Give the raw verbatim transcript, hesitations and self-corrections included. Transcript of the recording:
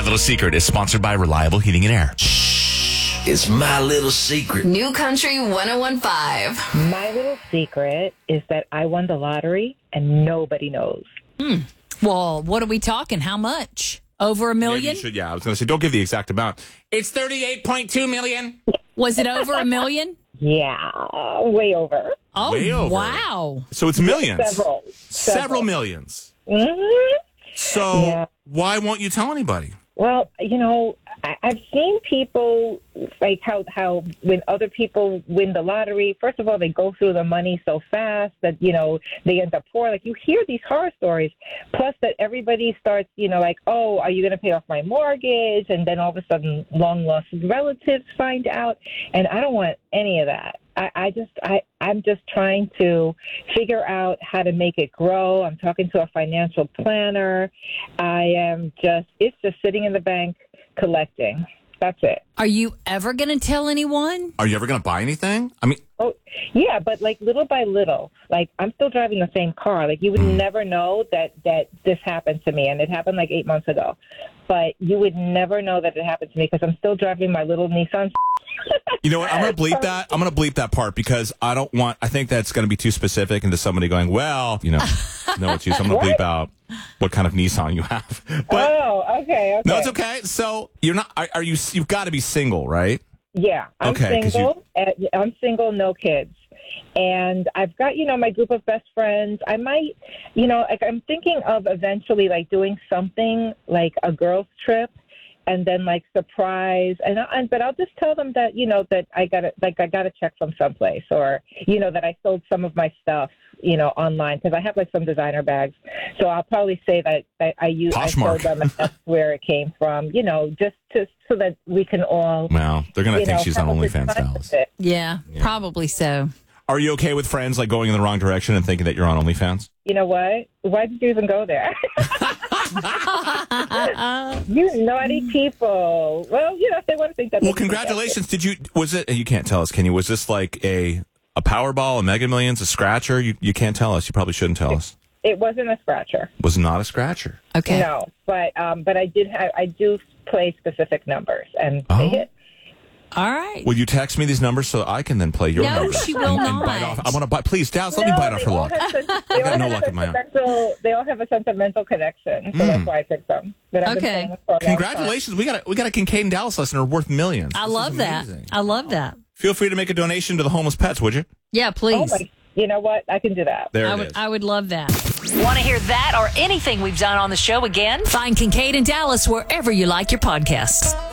Little Secret is sponsored by Reliable Heating and Air. Shh, it's my little secret. New Country one oh one point five. My little secret is that I won the lottery and nobody knows. Hmm. Well, what are we talking? How much? Over a million? Yeah, you should, yeah, I was going to say, don't give the exact amount. It's thirty-eight point two million. Was it over a million? Yeah, way over. Oh, Way over. wow. So it's millions. Several. Several, Several. millions. Mm-hmm. So Yeah. why won't you tell anybody? Well, you know, I, I've seen people like how how when other people win the lottery, first of all, they go through the money so fast that, you know, they end up poor. Like, you hear these horror stories. Plus that everybody starts, you know, like, oh, are you going to pay off my mortgage? And then all of a sudden long-lost relatives find out. And I don't want any of that. I, I just, I, I'm just trying to figure out how to make it grow. I'm talking to a financial planner. I am just, it's just sitting in the bank collecting. That's it. Are you ever going to tell anyone? Are you ever going to buy anything? I mean, Oh, yeah, but like little by little, like I'm still driving the same car. Like you would never know that, that this happened to me, and it happened like eight months ago. But you would never know that it happened to me because I'm still driving my little Nissan. you know what? I'm going to bleep that. I'm going to bleep that part because I don't want, I think that's going to be too specific into somebody going, well, you know, know what you, so I'm going to bleep out what kind of Nissan you have. But oh, okay, okay. no, it's okay. So you're not, are, are you, you've got to be single, right? Yeah, I'm Okay, 'cause single. uh, I'm single, no kids. And I've got, you know, my group of best friends. I might, you know, like I'm thinking of eventually like doing something like a girls trip and then like surprise. And, and but I'll just tell them that, you know, that I got to like I got a check from someplace, or, you know, that I sold some of my stuff, you know, online because I have like some designer bags. So I'll probably say that, that I use I sold them and that's where it came from, you know, just to so that we can all. Well, they're going to you think know, she's on have a good OnlyFans, time Dallas. with it. Yeah, Yeah. probably so. Are you okay with friends like going in the wrong direction and thinking that you're on OnlyFans? You know what? Why did you even go there? You naughty people. Well, you know, if they want to think that. Well, congratulations. Did you, was it, you can't tell us, can you? Was this like a, a Powerball, a Mega Millions, a scratcher? You, you can't tell us. You probably shouldn't tell us. It wasn't a scratcher. Was not a scratcher. Okay. No, but um, but I did have I do play specific numbers and Oh. they hit. All right. Will you text me these numbers so I can then play your No, numbers? she will and, and bite not. off. I want to bite. Please, Dallas, let me No, bite off they her all luck. have such- They got all no have luck a of my own. sentimental. They all have a sentimental connection, so that's why I picked them. That I've been Okay. playing with for a long time. Congratulations. We got a, we got a Kincaid and Dallas listener worth millions. I This love is that. amazing. I love that. Feel free to make a donation to the homeless pets, would you? Yeah, Oh please. my! You know what? I can do that. There I it would, is. I would love that. Want to hear that or anything we've done on the show again? Find Kincaid and Dallas wherever you like your podcasts.